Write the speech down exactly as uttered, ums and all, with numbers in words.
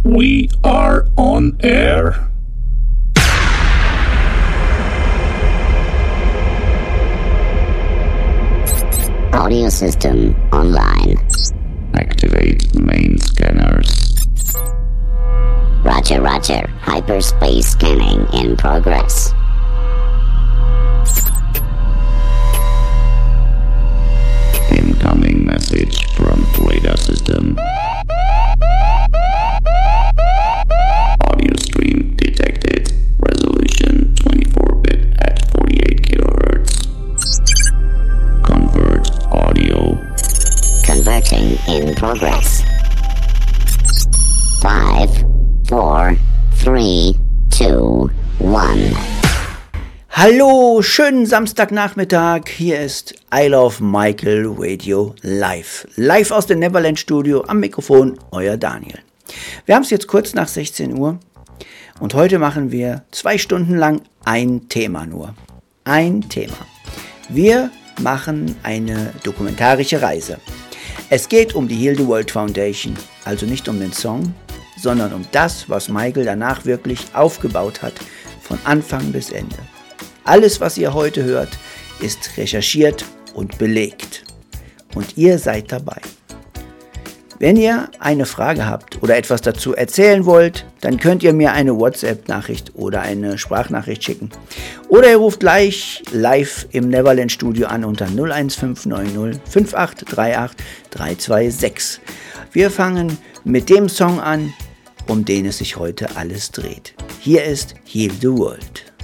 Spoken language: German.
We are on air. Audio system online. Activate main scanners. Roger, roger. Hyperspace scanning in progress. Incoming message from radar system. Audio stream detected. Resolution twenty-four bit at forty-eight kilohertz. Convert audio. Converting in progress. Five, four, three, two, one. Hallo, schönen Samstagnachmittag. Hier ist I Love Michael Radio Live. Live aus dem Neverland Studio, am Mikrofon, euer Daniel. Wir haben es jetzt kurz nach sechzehn Uhr und heute machen wir zwei Stunden lang ein Thema nur. Ein Thema. Wir machen eine dokumentarische Reise. Es geht um die Heal the World Foundation, also nicht um den Song, sondern um das, was Michael danach wirklich aufgebaut hat, von Anfang bis Ende. Alles, was ihr heute hört, ist recherchiert und belegt. Und ihr seid dabei. Wenn ihr eine Frage habt oder etwas dazu erzählen wollt, dann könnt ihr mir eine WhatsApp-Nachricht oder eine Sprachnachricht schicken. Oder ihr ruft gleich live im Neverland Studio an unter null eins fünf neun null fünf acht drei acht drei zwei sechs. Wir fangen mit dem Song an, um den es sich heute alles dreht. Hier ist Heal the World.